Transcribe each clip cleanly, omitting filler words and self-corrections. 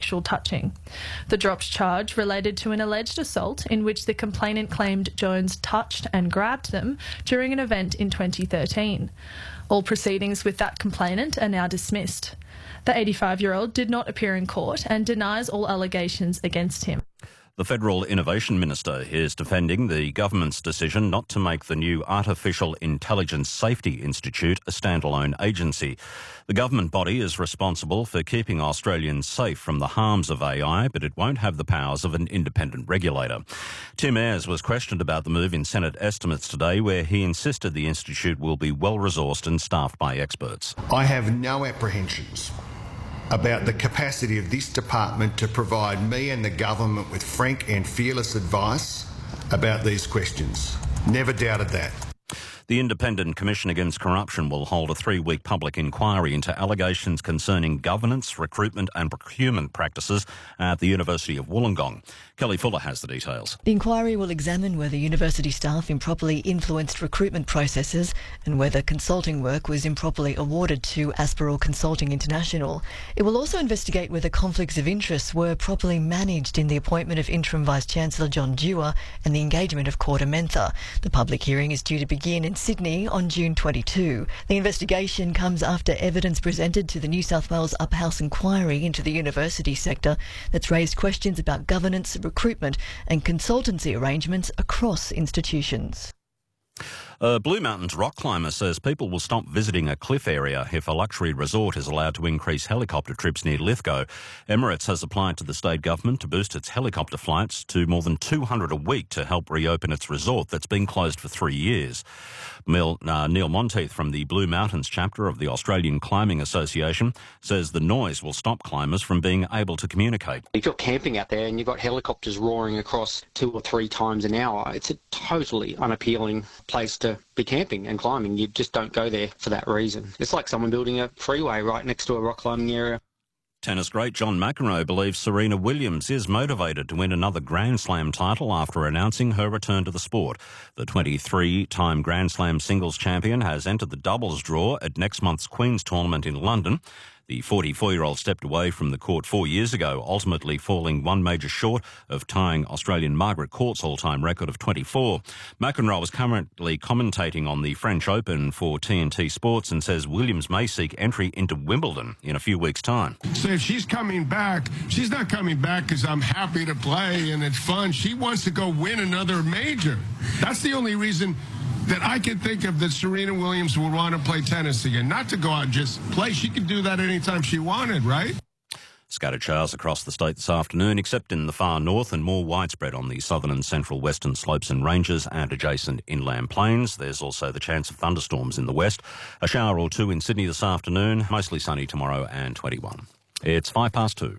sexual touching. The dropped charge related to an alleged assault in which the complainant claimed Jones touched and grabbed them during an event in 2013. All proceedings with that complainant are now dismissed. The 85-year-old did not appear in court and denies all allegations against him. The Federal Innovation Minister is defending the government's decision not to make the new Artificial Intelligence Safety Institute a standalone agency. The government body is responsible for keeping Australians safe from the harms of AI, but it won't have the powers of an independent regulator. Tim Ayres was questioned about the move in Senate estimates today, where he insisted the institute will be well-resourced and staffed by experts. I have no apprehensions about the capacity of this department to provide me and the government with frank and fearless advice about these questions. Never doubted that. The Independent Commission Against Corruption will hold a 3-week public inquiry into allegations concerning governance, recruitment and procurement practices at the University of Wollongong. Kelly Fuller has the details. The inquiry will examine whether university staff improperly influenced recruitment processes and whether consulting work was improperly awarded to Aspiral Consulting International. It will also investigate whether conflicts of interest were properly managed in the appointment of Interim Vice-Chancellor John Dewar and the engagement of Corda Mentha. The public hearing is due to begin in Sydney on June 22. The investigation comes after evidence presented to the New South Wales Upper House inquiry into the university sector that's raised questions about governance, recruitment and consultancy arrangements across institutions. A Blue Mountains rock climber says people will stop visiting a cliff area if a luxury resort is allowed to increase helicopter trips near Lithgow. Emirates has applied to the state government to boost its helicopter flights to more than 200 a week to help reopen its resort that's been closed for 3 years. Neil Monteith from the Blue Mountains chapter of the Australian Climbing Association says the noise will stop climbers from being able to communicate. If you're camping out there and you've got helicopters roaring across 2 or 3 times an hour, it's a totally unappealing place to be camping and climbing. You just don't go there for that reason. It's like someone building a freeway right next to a rock climbing area. Tennis great John McEnroe believes Serena Williams is motivated to win another Grand Slam title after announcing her return to the sport. The 23-time Grand Slam singles champion has entered the doubles draw at next month's Queen's Tournament in London. The 44-year-old stepped away from the court 4 years ago, ultimately falling one major short of tying Australian Margaret Court's all-time record of 24. McEnroe is currently commentating on the French Open for TNT Sports and says Williams may seek entry into Wimbledon in a few weeks' time. So if she's coming back, she's not coming back because I'm happy to play and it's fun. She wants to go win another major. That's the only reason that I can think of that Serena Williams will want to play tennis again. Not to go out and just play. She could do that anytime she wanted, right? Scattered showers across the state this afternoon, except in the far north and more widespread on the southern and central western slopes and ranges and adjacent inland plains. There's also the chance of thunderstorms in the west. A shower or two in Sydney this afternoon, mostly sunny tomorrow and 21. It's 2:05.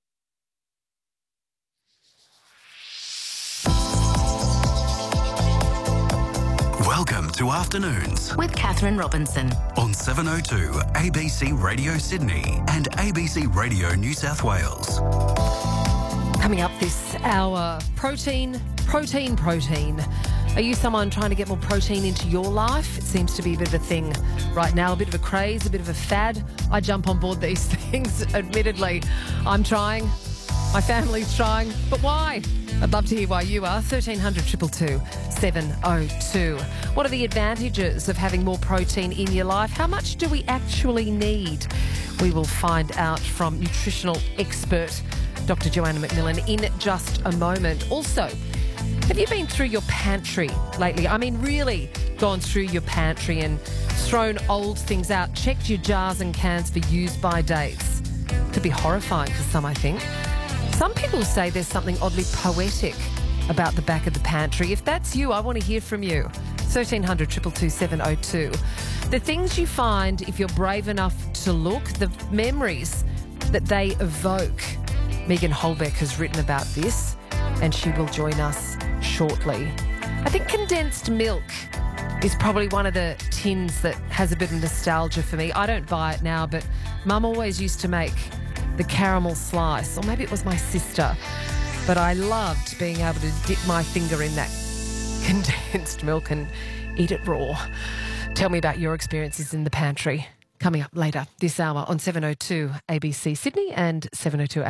Welcome to Afternoons with Catherine Robinson on 702 ABC Radio Sydney and ABC Radio New South Wales. Coming up this hour, protein. Are you someone trying to get more protein into your life? It seems to be a bit of a thing right now, a bit of a craze, a bit of a fad. I jump on board these things, admittedly. I'm trying. My family's trying. But why? I'd love to hear why you are. 1300 222 702. What are the advantages of having more protein in your life? How much do we actually need? We will find out from nutritional expert Dr. Joanna McMillan in just a moment. Also, have you been through your pantry lately? I mean, really gone through your pantry and thrown old things out, checked your jars and cans for use-by dates? Could be horrifying for some, I think. Some people say there's something oddly poetic about the back of the pantry. If that's you, I want to hear from you. 1300 222 702. The things you find if you're brave enough to look, the memories that they evoke. Megan Holbeck has written about this and she will join us shortly. I think condensed milk is probably one of the tins that has a bit of nostalgia for me. I don't buy it now, but Mum always used to make the caramel slice, or maybe it was my sister, but I loved being able to dip my finger in that condensed milk and eat it raw. Tell me about your experiences in the pantry. Coming up later this hour on 702 ABC Sydney and 702 ABC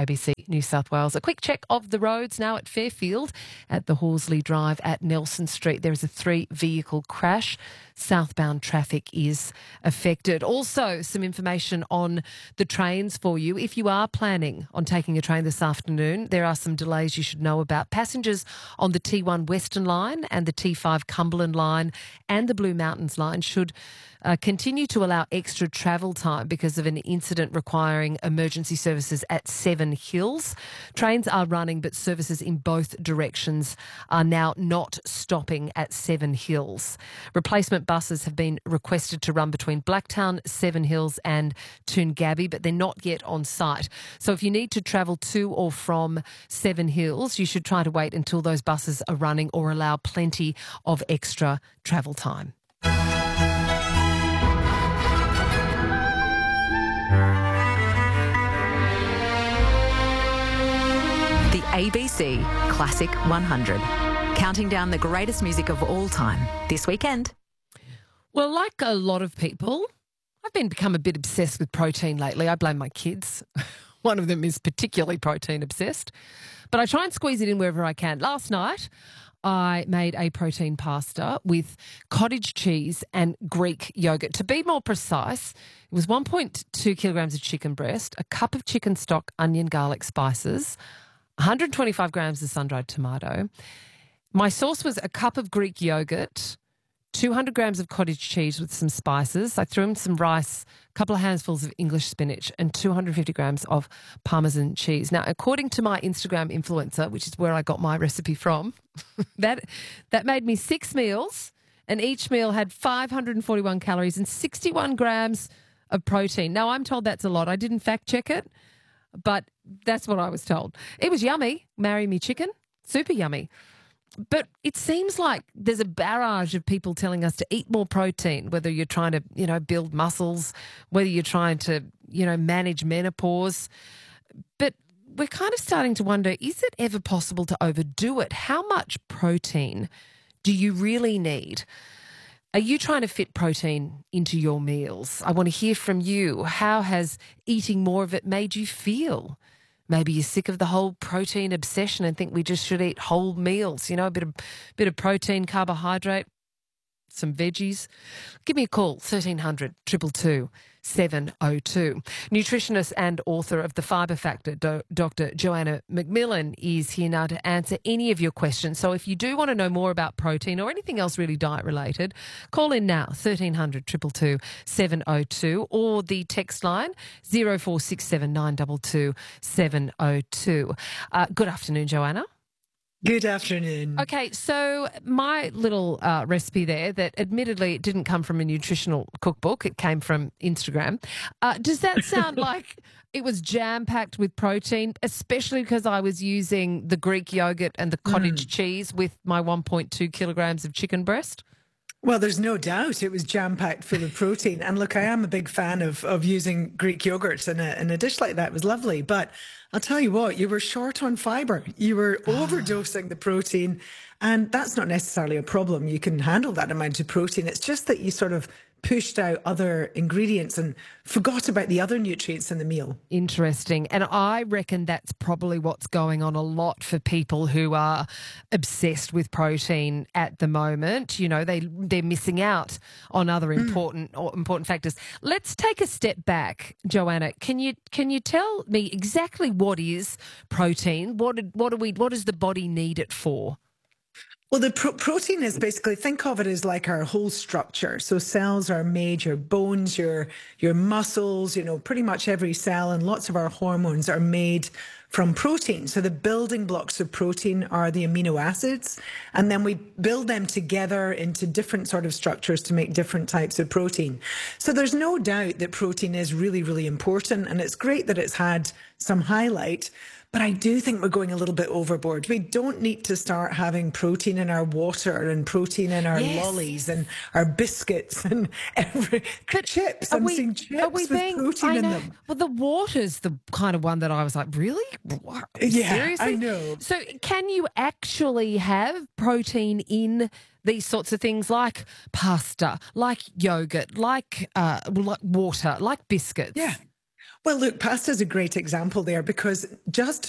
New South Wales. A quick check of the roads now at Fairfield at the Horsley Drive at Nelson Street. There is a 3-vehicle crash. Southbound traffic is affected. Also, some information on the trains for you. If you are planning on taking a train this afternoon, there are some delays you should know about. Passengers on the T1 Western Line and the T5 Cumberland Line and the Blue Mountains Line should continue to allow extra travel time because of an incident requiring emergency services at Seven Hills. Trains are running, but services in both directions are now not stopping at Seven Hills. Replacement buses have been requested to run between Blacktown, Seven Hills and Toongabbie, but they're not yet on site. So if you need to travel to or from Seven Hills, you should try to wait until those buses are running or allow plenty of extra travel time. The ABC Classic 100, counting down the greatest music of all time this weekend. Well, like a lot of people, I've become a bit obsessed with protein lately. I blame my kids. One of them is particularly protein obsessed, but I try and squeeze it in wherever I can. Last night, I made a protein pasta with cottage cheese and Greek yogurt. To be more precise, it was 1.2 kilograms of chicken breast, a cup of chicken stock, onion, garlic, spices, 125 grams of sun-dried tomato. My sauce was a cup of Greek yogurt, 200 grams of cottage cheese with some spices. I threw in some rice, a couple of handfuls of English spinach and 250 grams of Parmesan cheese. Now, according to my Instagram influencer, which is where I got my recipe from, that made me 6 meals, and each meal had 541 calories and 61 grams of protein. Now, I'm told that's a lot. I didn't fact check it, but that's what I was told. It was yummy. Marry me chicken. Super yummy. But it seems like there's a barrage of people telling us to eat more protein, whether you're trying to, build muscles, whether you're trying to, manage menopause. But we're kind of starting to wonder, is it ever possible to overdo it? How much protein do you really need? Are you trying to fit protein into your meals? I want to hear from you. How has eating more of it made you feel? Maybe you're sick of the whole protein obsession and think we just should eat whole meals, a bit of protein, carbohydrate, some veggies. Give me a call, 1300 222 702. Nutritionist and author of The Fibre Factor, Dr. Joanna McMillan, is here now to answer any of your questions. So if you do want to know more about protein or anything else really diet related, call in now, 1300 222 702, or the text line 0467 922 702. Good afternoon, Joanna. Good afternoon. Okay, so my little recipe there that admittedly it didn't come from a nutritional cookbook, it came from Instagram. Does that sound like it was jam-packed with protein, especially because I was using the Greek yogurt and the cottage cheese with my 1.2 kilograms of chicken breast? Well, there's no doubt it was jam-packed full of protein. And look, I am a big fan of using Greek yogurt in a dish like that. It was lovely. But I'll tell you what, you were short on fibre. You were overdosing the protein. And that's not necessarily a problem. You can handle that amount of protein. It's just that you sort of pushed out other ingredients and forgot about the other nutrients in the meal. Interesting. And I reckon that's probably what's going on a lot for people who are obsessed with protein at the moment. They're missing out on other important factors. Let's take a step back, Joanna. Can you tell me exactly what is protein? What does the body need it for? Well, the protein is basically, think of it as like our whole structure. So cells are made, your bones, your muscles, pretty much every cell, and lots of our hormones are made from protein. So the building blocks of protein are the amino acids, and then we build them together into different sort of structures to make different types of protein. So there's no doubt that protein is really, really important, and it's great that it's had some highlight. But I do think we're going a little bit overboard. We don't need to start having protein in our water and protein in our lollies and our biscuits and chips. I'm seeing chips with protein in them. Well, the water's the kind of one that I was like, really? What? Yeah, seriously? I know. So can you actually have protein in these sorts of things like pasta, like yogurt, like water, like biscuits? Yeah. Well, look, pasta is a great example there because just